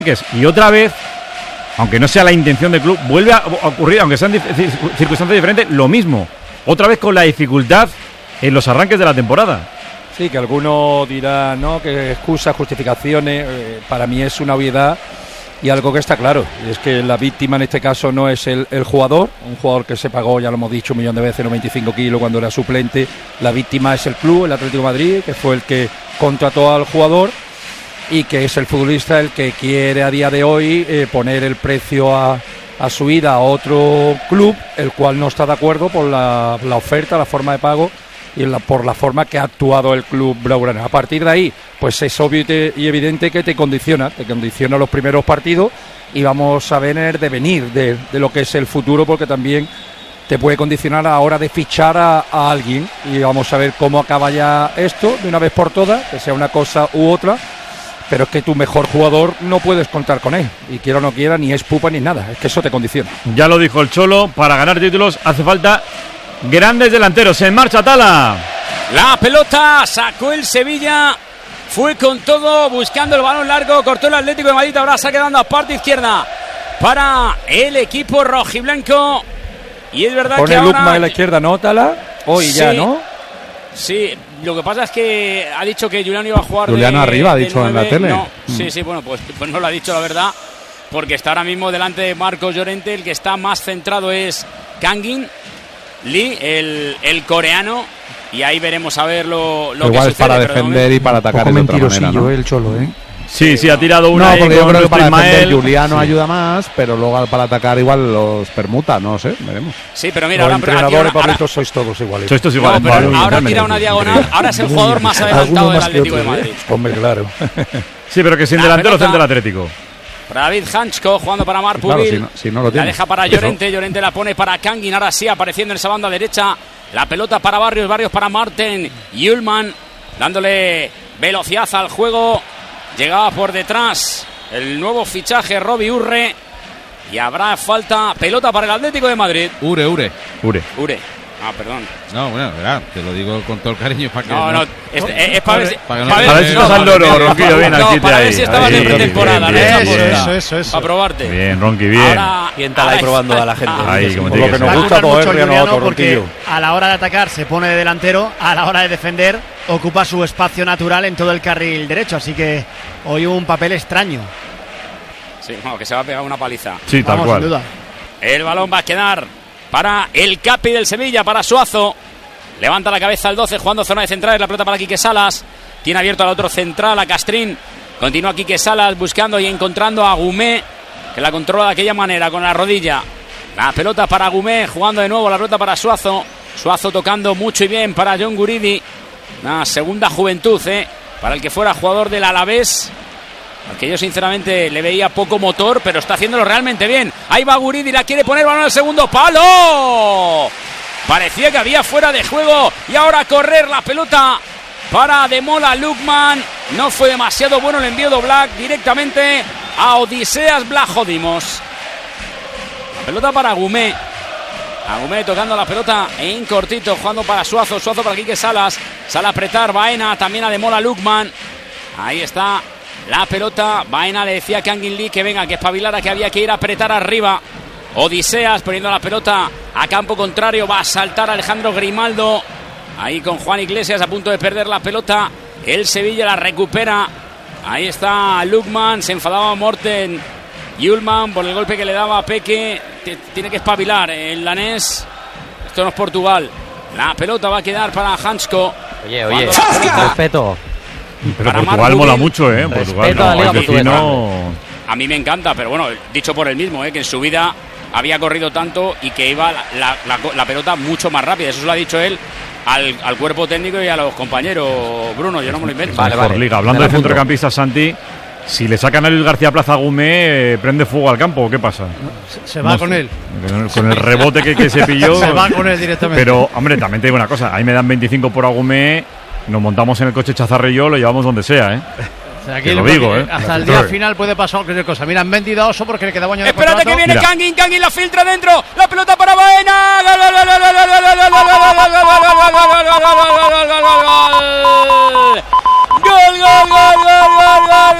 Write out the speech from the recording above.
Y otra vez, aunque no sea la intención del club, vuelve a ocurrir, aunque sean circunstancias diferentes, lo mismo. Otra vez con la dificultad en los arranques de la temporada. Sí, que alguno dirá, no, que excusas, justificaciones, para mí es una obviedad y algo que está claro. Y es que la víctima en este caso no es el jugador, un jugador que se pagó, ya lo hemos dicho un millón de veces, 95 kilos cuando era suplente. La víctima es el club, el Atlético de Madrid, que fue el que contrató al jugador y que es el futbolista el que quiere a día de hoy poner el precio a su ida a otro club, el cual no está de acuerdo por la oferta, la forma de pago y por la forma que ha actuado el club blaugrana. A partir de ahí, pues es obvio y evidente que te condiciona los primeros partidos y vamos a ver el devenir de lo que es el futuro, porque también te puede condicionar a la hora de fichar a alguien, y vamos a ver cómo acaba ya esto de una vez por todas, que sea una cosa u otra. Pero es que tu mejor jugador no puedes contar con él, y quiera o no quiera, ni es pupa ni nada, es que eso te condiciona. Ya lo dijo el Cholo, para ganar títulos hace falta grandes delanteros. En marcha Tala. La pelota sacó el Sevilla, fue con todo, buscando el balón largo, cortó el Atlético de Madrid, ahora se ha quedado a parte izquierda para el equipo rojiblanco. Y es verdad que ahora... Pone Lukman en la izquierda, ¿no, Tala? Hoy sí, ya, ¿no? Sí, lo que pasa es que ha dicho que Juliano iba a jugar Juliano arriba, ha dicho 9, en la tele. No, sí, bueno, pues no lo ha dicho, la verdad, porque está ahora mismo delante de Marcos Llorente. El que está más centrado es Kangin Lee, el coreano, y ahí veremos a ver lo que sucede. Igual para defender y para atacar de otra manera, ¿no? El Cholo, Sí, ha tirado una. No, porque yo creo que para defender Juliano ayuda más, pero luego para atacar igual los permuta, no sé, veremos. Sí, pero mira, los entrenadores, Pablito, sois todos iguales. Sois todos iguales. No, pero ahora tira una diagonal, ahora es el jugador más adelantado del Atlético de Madrid. Hombre, claro. Sí, pero que sin delantero centro del Atlético. David Hanchko jugando para Marc Pubil. Claro, si no lo tiene. La deja para Llorente, Llorente la pone para Kangin, ahora sí apareciendo en esa banda derecha. La pelota para Barrios para Marten Ullmann, dándole velocidad al juego. Llegaba por detrás el nuevo fichaje Robbie Urre. Y habrá falta, pelota para el Atlético de Madrid. Ure. Ah, perdón. No, bueno, verá, te lo digo con todo el cariño para que... No, es para ver si... Para ver si estás al loro, Ronquillo, bien al quite ahí. Para ver si estabas de pretemporada. Eso. Para probarte. Bien, Ronqui, bien. ¿Quién está ahí probando a la gente? Ahí, como te Lo que nos gusta poder Juliano, porque a la hora de atacar se pone de delantero, a la hora de defender ocupa su espacio natural en todo el carril derecho, así que hoy un papel extraño. Sí, bueno, que se va a pegar una paliza. Sí, tal cual. Sin duda. El balón va a quedar para el Capi del Sevilla, para Suazo. Levanta la cabeza al 12, jugando zona de centrales, la pelota para Quique Salas. Tiene abierto al otro central, a Castrín. Continúa Quique Salas buscando y encontrando a Gumé, que la controla de aquella manera, con la rodilla. La pelota para Gumé, jugando de nuevo la pelota para Suazo. Suazo tocando mucho y bien para John Guridi. Una segunda juventud, para el que fuera jugador del Alavés, al que yo sinceramente le veía poco motor, pero está haciéndolo realmente bien. Ahí va Guridi, la quiere poner, balón al segundo palo. Parecía que había fuera de juego y ahora a correr la pelota para Demola Lukman. No fue demasiado bueno el envío de Oblak directamente a Odiseas Vlachodimos. La pelota para Gumé. Agumé tocando la pelota en cortito, jugando para Suazo para Quique Salas. Sale a apretar Baena, también a Demola Lukman. Ahí está la pelota. Baena le decía a Kangin Lee que venga, que espabilara, que había que ir a apretar arriba. Odiseas poniendo la pelota a campo contrario. Va a saltar Alejandro Grimaldo. Ahí con Juan Iglesias a punto de perder la pelota. El Sevilla la recupera. Ahí está Lukman. Se enfadaba Morten Ullmann por el golpe que le daba a Peque. Tiene que espabilar el danés. Esto no es Portugal. La pelota va a quedar para Hansko. Oye, respeto. Pero Portugal mola mucho, Portugal a mí me encanta, pero bueno, dicho por él mismo, que en su vida había corrido tanto y que iba la pelota mucho más rápida. Eso se lo ha dicho él al cuerpo técnico y a los compañeros. Bruno, yo no me lo invento. Vale. Liga. Hablando de centrocampistas, Santi, si le sacan a Luis García Plaza a Gumé, ¿prende fuego al campo o qué pasa? Se va con él. Con el rebote que se pilló. Se va con él directamente. Pero, hombre, también te digo una cosa. Ahí me dan 25 por Agumé. Nos montamos en el coche Chazarre y yo, lo llevamos donde sea, O sea, aquí te lo digo, hasta el día final puede pasar cualquier cosa. Mira, han vendido a Oso porque le quedaba año de contrato. Espérate que viene Mira. Kangin la filtra dentro. La pelota para Baena. Gol.